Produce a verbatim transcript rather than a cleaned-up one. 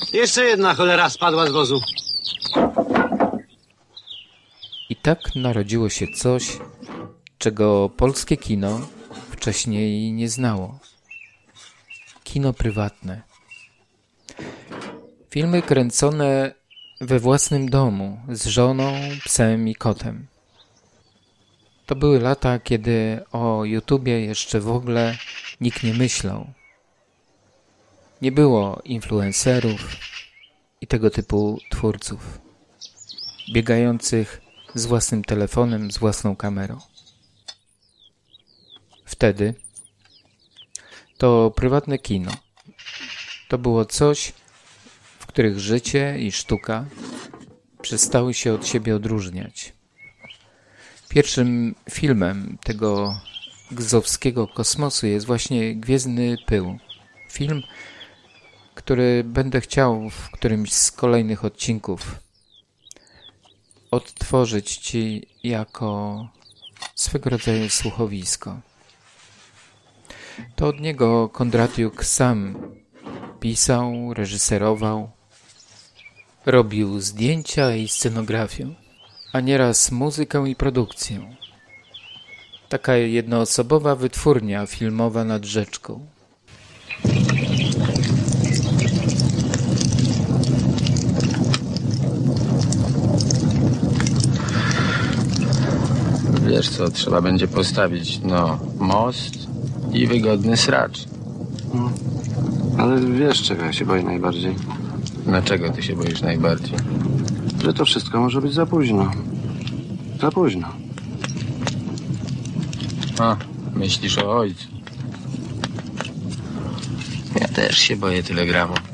Jeszcze jedna cholera spadła z wozu. I tak narodziło się coś, czego polskie kino wcześniej nie znało. Kino prywatne. Filmy kręcone we własnym domu, z żoną, psem i kotem. To były lata, kiedy o YouTubie jeszcze w ogóle nikt nie myślał. Nie było influencerów i tego typu twórców, biegających z własnym telefonem, z własną kamerą. Wtedy to prywatne kino. To było coś, w których życie i sztuka przestały się od siebie odróżniać. Pierwszym filmem tego gzowskiego kosmosu jest właśnie Gwiezdny Pył. Film, który będę chciał w którymś z kolejnych odcinków odtworzyć Ci jako swego rodzaju słuchowisko. To od niego Kondratiuk sam pisał, reżyserował, robił zdjęcia i scenografię, a nieraz muzykę i produkcję. Taka jednoosobowa wytwórnia filmowa nad rzeczką. Wiesz co, trzeba będzie postawić, no, most i wygodny sracz. No, ale wiesz, czego ja się boję najbardziej? Dlaczego ty się boisz najbardziej? Że to wszystko może być za późno. Za późno. A, myślisz o ojcu. Ja też się boję telegramów.